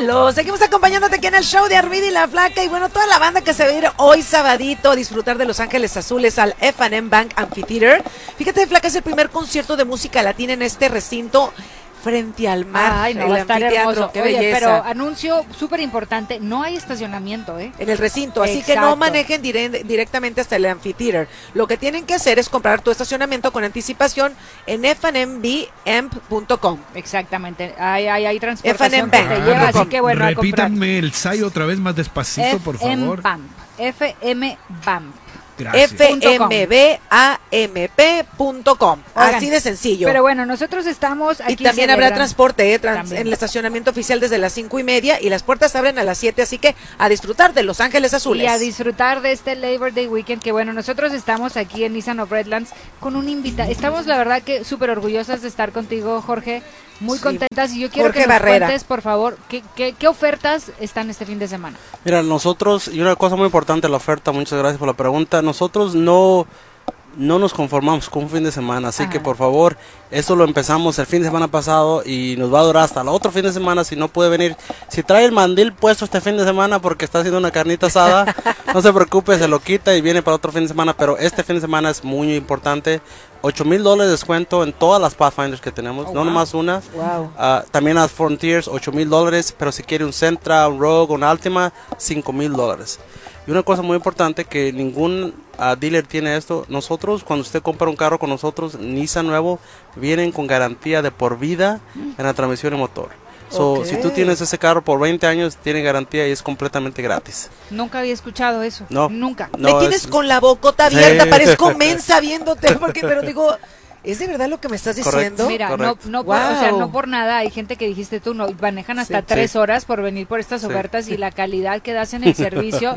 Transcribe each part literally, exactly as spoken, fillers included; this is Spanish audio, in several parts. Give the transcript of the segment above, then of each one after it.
Hello, seguimos acompañándote aquí en el show de Arvido y la Flaca y bueno, toda la banda que se va a ir hoy sabadito a disfrutar de Los Ángeles Azules al F and M Bank Amphitheater. Fíjate, Flaca, es el primer concierto de música latina en este recinto frente al mar. Ay, no, el va a estar hermoso. Qué Oye, belleza. pero anuncio súper importante, no hay estacionamiento, ¿eh? En el recinto, así Exacto. que no manejen dire directamente hasta el amphitheater. Lo que tienen que hacer es comprar tu estacionamiento con anticipación en f and m b amp punto com. Exactamente, hay, hay, hay transportación F and M que te Bank. lleva, Ah, así que bueno, a comprar. Repítanme el site otra vez más despacito, por favor. F M B A M P, F M B A M P. Gracias. F M B A M P punto com. Así de sencillo. Pero bueno, nosotros estamos aquí. Y también habrá celebrando. transporte eh, trans También. en el estacionamiento oficial desde las cinco y media y las puertas abren a las siete, así que a disfrutar de Los Ángeles Azules. Y a disfrutar de este Labor Day Weekend, que bueno, nosotros estamos aquí en Nissan of Redlands con un invitado. Estamos la verdad que súper orgullosas de estar contigo, Jorge. Muy Sí. contentas y yo quiero Jorge que nos Barrera. cuentes, por favor, ¿qué, qué, qué ofertas están este fin de semana? Mira, nosotros, y una cosa muy importante, la oferta, muchas gracias por la pregunta, nosotros no, no nos conformamos con un fin de semana, así Ajá. que por favor, eso lo empezamos el fin de semana pasado y nos va a durar hasta el otro fin de semana, si no puede venir, si trae el mandil puesto este fin de semana porque está haciendo una carnita asada, no se preocupe, se lo quita y viene para otro fin de semana, pero este fin de semana es muy importante. ocho mil dólares de descuento en todas las Pathfinders que tenemos, Oh, no wow. nomás una. Wow. Ah, también las Frontiers, ocho mil dólares, pero si quiere un Sentra, un Rogue, un Altima, cinco mil dólares. Y una cosa muy importante que ningún uh, dealer tiene esto, nosotros cuando usted compra un carro con nosotros, Nissan nuevo, vienen con garantía de por vida en la transmisión y motor. So, Ok. si tú tienes ese carro por veinte años, tiene garantía y es completamente gratis. Nunca había escuchado eso. No. Nunca. Me No, tienes es- con la bocota abierta, Sí. parezco mensa viéndote, porque, pero digo, ¿es de verdad lo que me estás Correcto. diciendo? Mira, no, Correcto. no, por, o sea, Wow. no por nada, hay gente que dijiste tú, no, manejan hasta Sí. tres Sí. horas por venir por estas Sí. ofertas y la calidad que das en el servicio,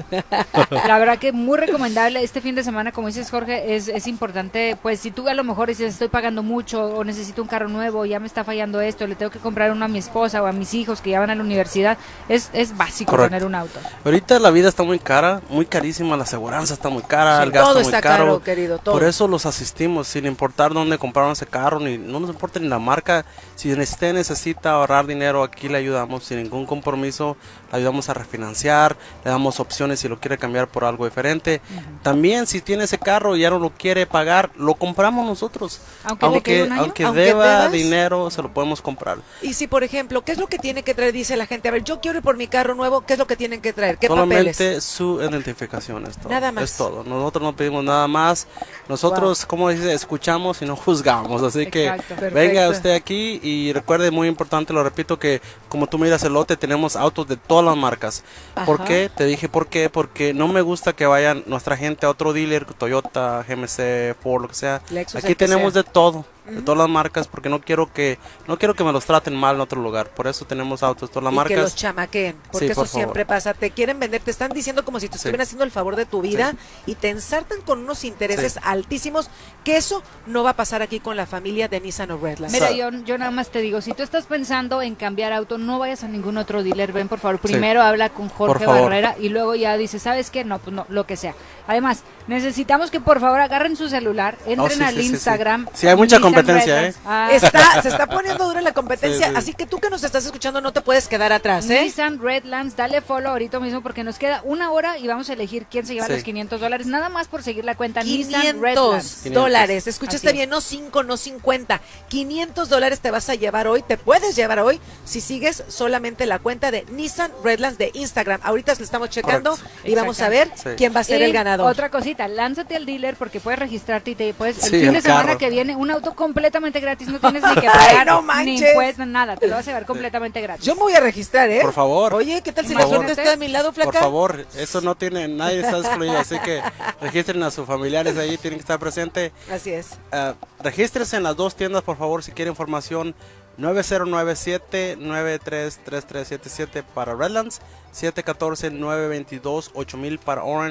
la verdad que muy recomendable. Este fin de semana, como dices Jorge, es, es importante, pues si tú a lo mejor dices estoy pagando mucho o necesito un carro nuevo, ya me está fallando esto, le tengo que comprar uno a mi esposa o a mis hijos que ya van a la universidad, es, es básico Correcto. tener un auto. Ahorita la vida está muy cara, muy carísima, la aseguranza está muy cara, Sí, el gasto todo muy está caro. caro, querido, todo. Por eso los asistimos, sin importar dónde compraron ese carro, ni no nos importa ni la marca. Si usted necesita ahorrar dinero, aquí le ayudamos sin ningún compromiso, le ayudamos a refinanciar, le damos opciones si lo quiere cambiar por algo diferente. También si tiene ese carro y ya no lo quiere pagar, lo compramos nosotros. Aunque le quede Aunque, un año. aunque Aunque deba debas. dinero, se lo podemos comprar. Y si, por ejemplo, ¿qué es lo que tiene que traer? Dice la gente, a ver, yo quiero ir por mi carro nuevo, ¿qué es lo que tienen que traer? ¿Qué Solamente papeles? su identificación es todo. Nada más. Es todo. Nosotros no pedimos nada más. Nosotros, como dice, escuchamos y no juzgamos. Así que Exacto. Perfecto. venga usted aquí y recuerde, muy importante, lo repito, que como tú miras el lote, tenemos autos de todas las marcas. ¿Por Ajá. qué? Te dije por qué. Porque no me gusta que vayan nuestra gente a otro dealer, Toyota, G M C, Ford, lo que sea. Lexus, Aquí el que tenemos sea. de todo. De todas las marcas, porque no quiero que no quiero que me los traten mal en otro lugar. Por eso tenemos autos de todas las Y marcas. que los chamaqueen, porque Sí, eso por favor. siempre pasa. Te quieren vender, te están diciendo como si te Sí. estuvieran haciendo el favor de tu vida y te ensartan con unos intereses Sí. altísimos, que eso no va a pasar aquí con la familia de Nissan of Redlands. Mira, Sa- yo, yo nada más te digo, si tú estás pensando en cambiar auto, no vayas a ningún otro dealer, ven por favor, primero habla con Jorge favor. Barrera y luego ya dices, ¿sabes qué? No, pues no, lo que sea. Además, necesitamos que por favor agarren su celular, entren Oh, sí, al sí, sí, sí. Instagram. Sí, hay mucha Nissan competencia, Redlands. ¿eh? Ah, Está, se está poniendo dura la competencia, Sí, sí. así que tú que nos estás escuchando no te puedes quedar atrás, ¿eh? Nissan Redlands, dale follow ahorita mismo porque nos queda una hora y vamos a elegir quién se lleva Sí. los quinientos dólares, nada más por seguir la cuenta Nissan Redlands. quinientos dólares, escuchaste Así es. bien, no cinco, no cincuenta, quinientos dólares te vas a llevar hoy, te puedes llevar hoy si sigues solamente la cuenta de Nissan Redlands de Instagram. Ahorita le estamos checando Correcto. y vamos a ver Sí. quién va a ser Y el ganador. Otra cosita, lánzate al dealer porque puedes registrarte y te puedes el Sí, fin de el semana carro. que viene un auto completamente gratis, no tienes ni que pagar no ni manches. impuestos, nada, te lo vas a llevar completamente gratis. Yo me voy a registrar, ¿eh? Por favor. Oye, ¿qué tal si Por la suerte favor. está de mi lado, flaca? Por favor, eso no tiene, nadie está excluido, así que registren a sus familiares ahí, tienen que estar presentes. Así es. Uh, regístrese en las dos tiendas, por favor, si quiere información. nueve cero nueve siete nueve tres tres tres siete siete para Redlands, siete uno cuatro nueve dos dos ocho mil para Orange.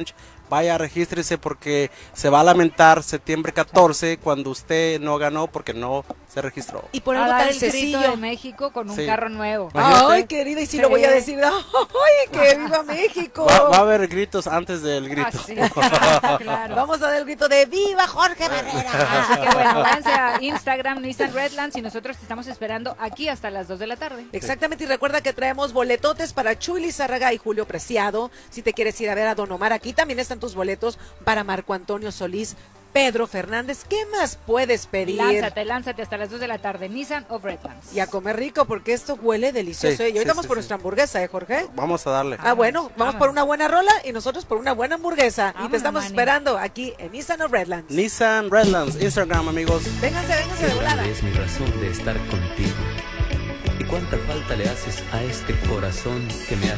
vaya, regístrese porque se va a lamentar septiembre catorce cuando usted no ganó porque no se registró. Y por A algo dar tan el grito sencillo. de México con un Sí. carro nuevo. Imagínate. Ay, querida, y si Sí. lo voy a decir, ay, que viva México. Va, va a haber gritos antes del Ah, grito. sí, claro. Vamos a dar el grito de viva Jorge Barrera. Así que bueno, váyanse a Instagram, Nissan Redlands, y nosotros te estamos esperando aquí hasta las dos de la tarde. Exactamente, y recuerda que traemos boletotes para Chuy Lizárraga y Julio Preciado. Si te quieres ir a ver a Don Omar, aquí también están tus boletos para Marco Antonio Solís, Pedro Fernández. ¿Qué más puedes pedir? Lánzate, lánzate hasta las dos de la tarde, Nissan of Redlands. Y a comer rico, porque esto huele delicioso. Sí, ¿eh? Y ahorita sí, vamos sí, por sí. nuestra hamburguesa, ¿eh, Jorge? Vamos a darle. Ah, bueno, vamos Vamos. por una buena rola y nosotros por una buena hamburguesa. y Vámonos, te estamos Manny. esperando aquí en Nissan of Redlands. Nissan Redlands, Instagram, amigos. Vénganse, vénganse de Qué volada. grande es mi razón de estar contigo. Y cuánta falta le haces a este corazón que me hace